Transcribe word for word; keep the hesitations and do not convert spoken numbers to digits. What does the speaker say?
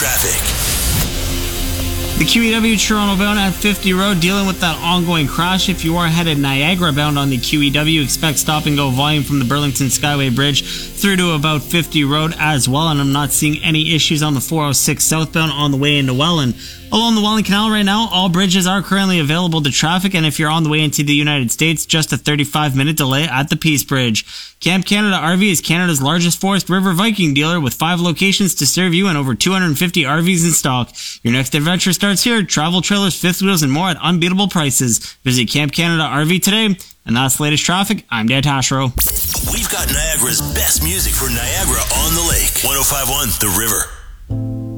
traffic. The Q E W Toronto bound at fifty Road dealing with that ongoing crash. If you are headed Niagara bound on the Q E W, expect stop and go volume from the Burlington Skyway Bridge through to about fifty Road as well. And I'm not seeing any issues on the four oh six southbound on the way into Welland. Along the Welland Canal right now, all bridges are currently available to traffic, and if you're on the way into the United States, just a thirty-five minute delay at the Peace Bridge. Camp Canada R V is Canada's largest Forest River Viking dealer with five locations to serve you and over two hundred fifty R Vs in stock. Your next adventure starts here. Travel trailers, fifth wheels, and more at unbeatable prices. Visit Camp Canada R V today. And that's the latest traffic. I'm Dan Tashro. We've got Niagara's best music for Niagara on the Lake. one oh five point one The River.